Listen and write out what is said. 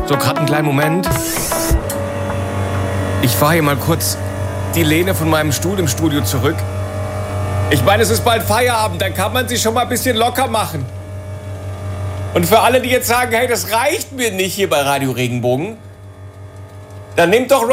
So, gerade einen kleinen Moment. Ich fahre hier mal kurz die Lehne von meinem Stuhl im Studio zurück. Ich meine, es ist bald Feierabend, dann kann man sich schon mal ein bisschen locker machen. Und für alle, die jetzt sagen, hey, das reicht mir nicht hier bei Radio Regenbogen, dann nehmt doch